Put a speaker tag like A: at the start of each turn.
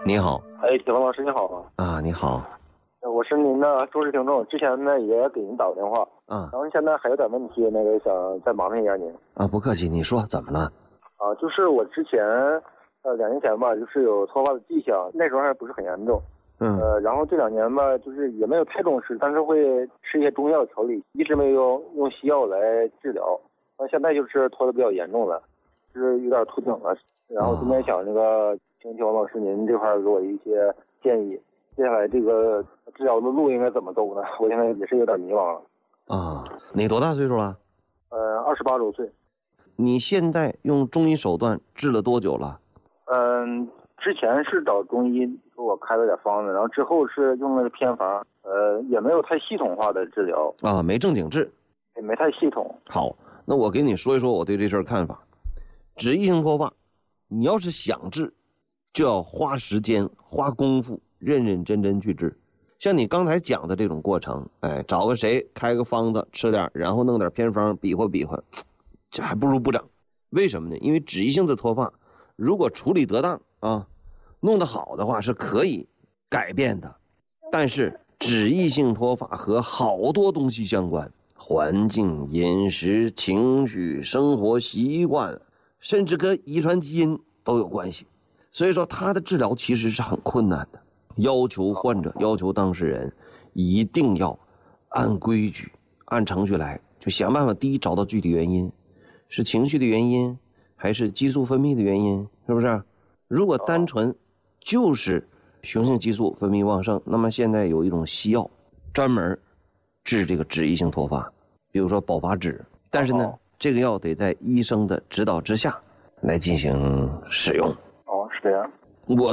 A: 你好。
B: 哎，铁峰老师你好
A: 啊，你好。
B: 我是您的忠实听众，之前呢也给您打过电话
A: 啊，
B: 然后现在还有点问题，想再麻烦一下您
A: 啊，不客气，你说怎么了？
B: 就是我之前2年前吧，就是有脱发的迹象，那时候还不是很严重，然后这2年吧，就是也没有太重视，但是会吃一些中药调理，一直没有用西药来治疗，现在就是脱的比较严重了，就是有点秃顶了，然后今天想请铁峰老师您这块给我一些建议，接下来这个治疗的路应该怎么走呢？我现在也是有点迷茫了。
A: 你多大岁数了
B: ？28周岁。
A: 你现在用中医手段治了多久了？
B: 之前是找中医给我开了点方子，然后之后是用那个偏方，也没有太系统化的治疗
A: 没正经治，
B: 也没太系统。
A: 好，那我给你说一说我对这事儿看法。脂溢性脱发，你要是想治，就要花时间、花功夫，认认真真去治。像你刚才讲的这种过程，找个谁开个方子吃点，然后弄点偏方比划比划，这还不如不整。为什么呢？因为脂溢性的脱发，如果处理得当弄得好的话是可以改变的。但是脂溢性脱发和好多东西相关，环境、饮食、情绪、生活习惯，甚至跟遗传基因都有关系。所以说它的治疗其实是很困难的，要求患者、要求当事人一定要按规矩、按程序来，就想办法。第一，找到具体原因，是情绪的原因还是激素分泌的原因，是不是？如果单纯就是雄性激素分泌旺盛，那么现在有一种西药专门治这个脂溢性脱发，比如说保发脂，但是呢这个药得在医生的指导之下来进行使用。
B: 是这样。
A: 我